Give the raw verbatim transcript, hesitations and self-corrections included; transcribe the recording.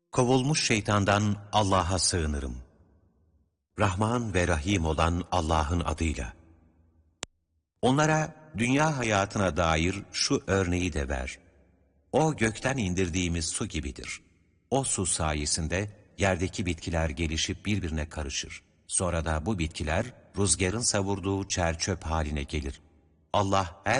Kovulmuş şeytandan Allah'a sığınırım. Rahman ve Rahim olan Allah'ın adıyla. Onlara dünya hayatına dair şu örneği de ver. O gökten indirdiğimiz su gibidir. O su sayesinde yerdeki bitkiler gelişip birbirine karışır. Sonra da bu bitkiler rüzgarın savurduğu çer çöp haline gelir. Allah her